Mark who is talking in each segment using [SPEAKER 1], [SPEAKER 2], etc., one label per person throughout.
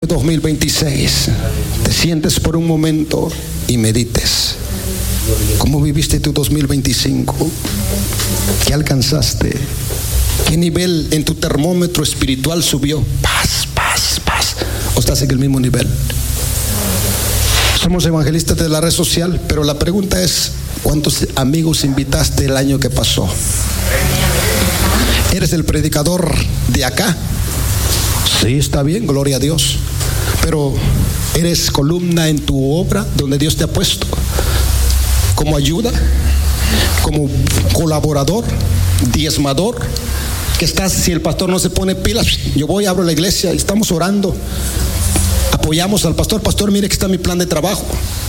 [SPEAKER 1] 2026 te sientes por un momento y medites. ¿Cómo viviste tu 2025? ¿Qué alcanzaste? ¿Qué nivel en tu termómetro espiritual subió? Paz. ¿O estás en el mismo nivel? Somos evangelistas de la red social, pero la pregunta es: ¿cuántos amigos invitaste el año que pasó? ¿Eres el predicador de acá? Sí, está bien, gloria a Dios. Pero ¿eres columna en tu obra donde Dios te ha puesto? ¿Como ayuda? ¿Como colaborador? ¿Diezmador? Que estás, si el pastor no se pone pilas, yo voy, abro la iglesia y estamos orando. Apoyamos al pastor. Pastor, mire que está mi plan de trabajo.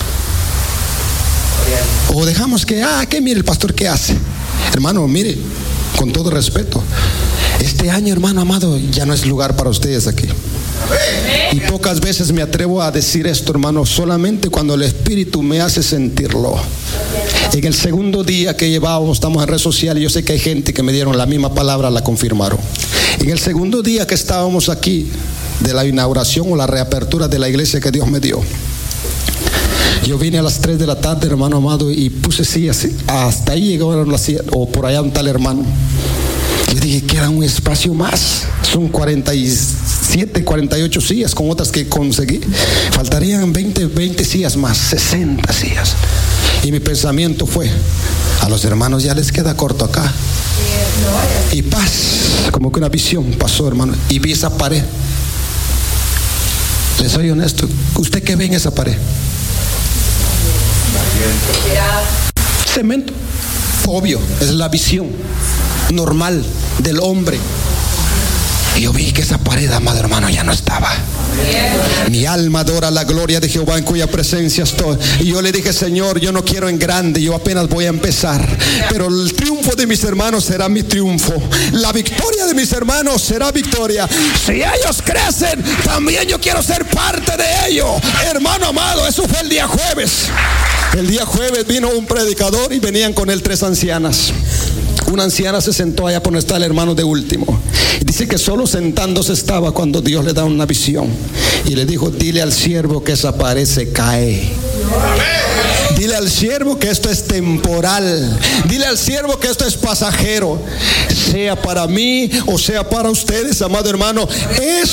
[SPEAKER 1] O dejamos que mire el pastor qué hace. Hermano, mire, con todo respeto, este año, hermano amado, ya no es lugar para ustedes aquí. Y pocas veces me atrevo a decir esto, hermano, solamente cuando el Espíritu me hace sentirlo. En el segundo día que llevábamos, estamos en red social, y yo sé que hay gente que me dieron la misma palabra, la confirmaron. En el segundo día que estábamos aquí, de la inauguración o la reapertura de la iglesia que Dios me dio, yo vine a las 3 de la tarde, hermano amado, y puse sillas. Hasta ahí llegaron las sillas, o por allá un tal hermano. Yo dije que era un espacio más. Son 47, 48 sillas con otras que conseguí. Faltarían 20 sillas más, 60 sillas. Y mi pensamiento fue: a los hermanos ya les queda corto acá. Y paz, como que una visión pasó, hermano, y vi esa pared. Les soy honesto, ¿usted qué ve en esa pared? Cemento. Obvio, es la visión normal del hombre. Y yo vi que esa pared, amado hermano, ya no estaba. Mi alma adora la gloria de Jehová, en cuya presencia estoy. Y yo le dije: Señor, yo no quiero en grande, yo apenas voy a empezar, pero el triunfo de mis hermanos será mi triunfo. La victoria de mis hermanos será victoria. Si ellos crecen, también yo quiero ser parte de ello. Hermano amado, eso fue el día jueves. El día jueves vino un predicador y venían con él 3 ancianas. Una anciana se sentó allá por donde está el hermano de último. Y dice que solo sentándose estaba cuando Dios le da una visión. Y le dijo: dile al siervo que esa pared se cae. Dile al siervo que esto es temporal. Dile al siervo que esto es pasajero. Sea para mí o sea para ustedes, amado hermano, es